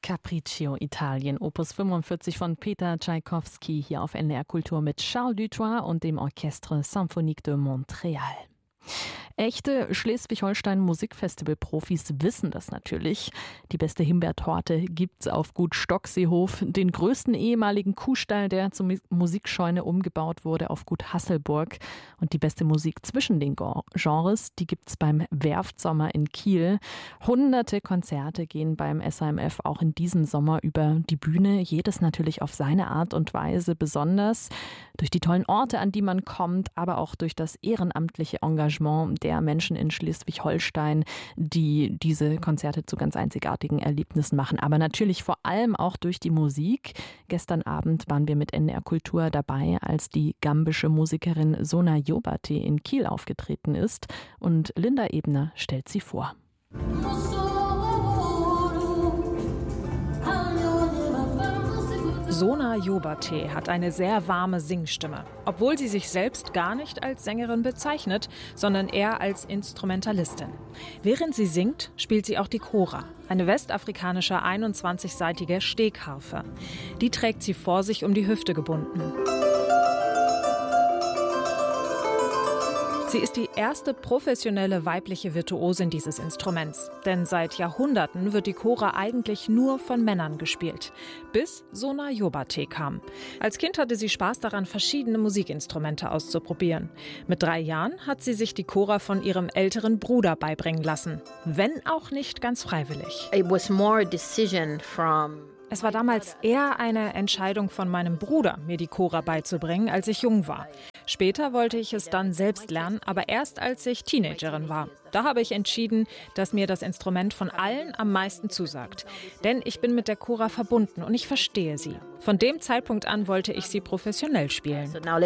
Capriccio Italien, Opus 45 von Peter Tschaikowski, hier auf NDR Kultur mit Charles Dutoit und dem Orchestre Symphonique de Montréal. Echte Schleswig-Holstein-Musikfestival-Profis wissen das natürlich. Die beste Himbeertorte gibt's auf Gut Stockseehof, den größten ehemaligen Kuhstall, der zur Musikscheune umgebaut wurde, auf Gut Hasselburg. Und die beste Musik zwischen den Genres, die gibt's beim Werftsommer in Kiel. Hunderte Konzerte gehen beim SAMF auch in diesem Sommer über die Bühne. Jedes natürlich auf seine Art und Weise besonders. Durch die tollen Orte, an die man kommt, aber auch durch das ehrenamtliche Engagement der Menschen in Schleswig-Holstein, die diese Konzerte zu ganz einzigartigen Erlebnissen machen. Aber natürlich vor allem auch durch die Musik. Gestern Abend waren wir mit NDR Kultur dabei, als die gambische Musikerin Sona Jobate in Kiel aufgetreten ist. Und Linda Ebner stellt sie vor. Sona Jobate hat eine sehr warme Singstimme, obwohl sie sich selbst gar nicht als Sängerin bezeichnet, sondern eher als Instrumentalistin. Während sie singt, spielt sie auch die Kora, eine westafrikanische 21-seitige Stegharfe. Die trägt sie vor sich um die Hüfte gebunden. Sie ist die erste professionelle weibliche Virtuosin dieses Instruments. Denn seit Jahrhunderten wird die Kora eigentlich nur von Männern gespielt. Bis Sona Jobate kam. Als Kind hatte sie Spaß daran, verschiedene Musikinstrumente auszuprobieren. Mit 3 Jahren hat sie sich die Kora von ihrem älteren Bruder beibringen lassen. Wenn auch nicht ganz freiwillig. Es war damals eher eine Entscheidung von meinem Bruder, mir die Kora beizubringen, als ich jung war. Später wollte ich es dann selbst lernen, aber erst als ich Teenagerin war. Da habe ich entschieden, dass mir das Instrument von allen am meisten zusagt. Denn ich bin mit der Kora verbunden und ich verstehe sie. Von dem Zeitpunkt an wollte ich sie professionell spielen.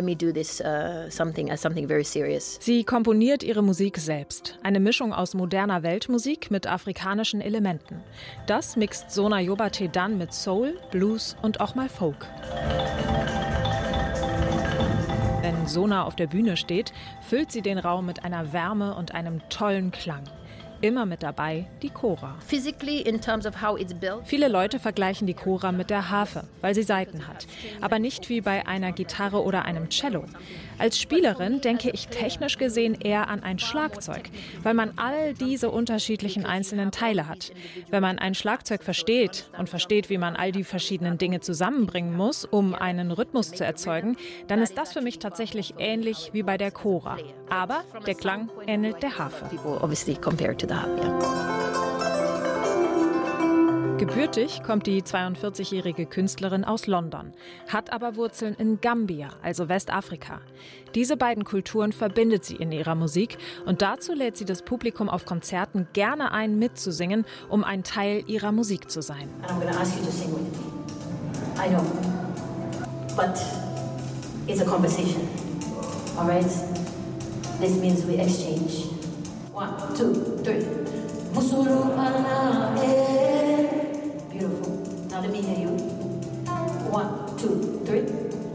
Sie komponiert ihre Musik selbst. Eine Mischung aus moderner Weltmusik mit afrikanischen Elementen. Das mixt Sona Jobate dann mit Soul, Blues und auch mal Folk. Wenn Sona auf der Bühne steht, füllt sie den Raum mit einer Wärme und einem tollen Klang. Immer mit dabei die Kora. Viele Leute vergleichen die Kora mit der Harfe, weil sie Saiten hat. Aber nicht wie bei einer Gitarre oder einem Cello. Als Spielerin denke ich technisch gesehen eher an ein Schlagzeug, weil man all diese unterschiedlichen einzelnen Teile hat. Wenn man ein Schlagzeug versteht und versteht, wie man all die verschiedenen Dinge zusammenbringen muss, um einen Rhythmus zu erzeugen, dann ist das für mich tatsächlich ähnlich wie bei der Kora. Aber der Klang ähnelt der Harfe. Gebürtig kommt die 42-jährige Künstlerin aus London, hat aber Wurzeln in Gambia, also Westafrika. Diese beiden Kulturen verbindet sie in ihrer Musik und dazu lädt sie das Publikum auf Konzerten gerne ein, mitzusingen, um ein Teil ihrer Musik zu sein. I know, but it's a conversation, all right? This means we exchange. 1, 2, 3. Beautiful. Now let me hear you. 1, 2, 3.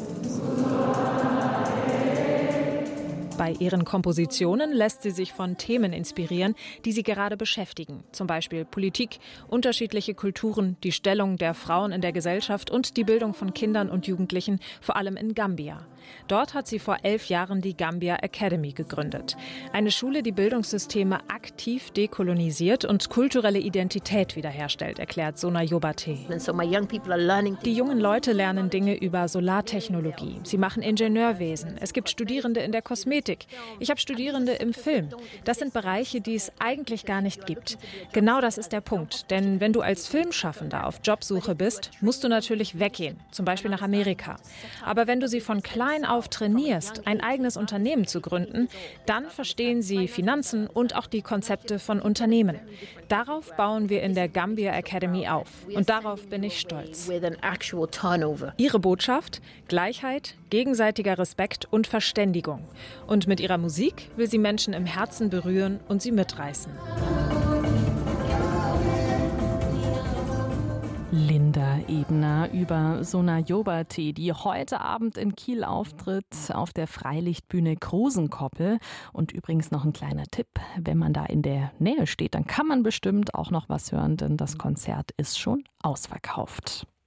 Bei ihren Kompositionen lässt sie sich von Themen inspirieren, die sie gerade beschäftigen. Zum Beispiel Politik, unterschiedliche Kulturen, die Stellung der Frauen in der Gesellschaft und die Bildung von Kindern und Jugendlichen, vor allem in Gambia. Dort hat sie vor 11 Jahren die Gambia Academy gegründet. Eine Schule, die Bildungssysteme aktiv dekolonisiert und kulturelle Identität wiederherstellt, erklärt Sona Jobate. Die jungen Leute lernen Dinge über Solartechnologie. Sie machen Ingenieurwesen. Es gibt Studierende in der Kosmetik. Ich habe Studierende im Film. Das sind Bereiche, die es eigentlich gar nicht gibt. Genau das ist der Punkt. Denn wenn du als Filmschaffender auf Jobsuche bist, musst du natürlich weggehen, zum Beispiel nach Amerika. Aber wenn du sie von klein auf trainierst, ein eigenes Unternehmen zu gründen, dann verstehen sie Finanzen und auch die Konzepte von Unternehmen. Darauf bauen wir in der Gambia Academy auf. Und darauf bin ich stolz. Ihre Botschaft? Gleichheit, gegenseitiger Respekt und Verständigung. Und mit ihrer Musik will sie Menschen im Herzen berühren und sie mitreißen. Linda Ebner über Sona Joberteh, die heute Abend in Kiel auftritt auf der Freilichtbühne Großenkoppel. Und übrigens noch ein kleiner Tipp, wenn man da in der Nähe steht, dann kann man bestimmt auch noch was hören, denn das Konzert ist schon ausverkauft.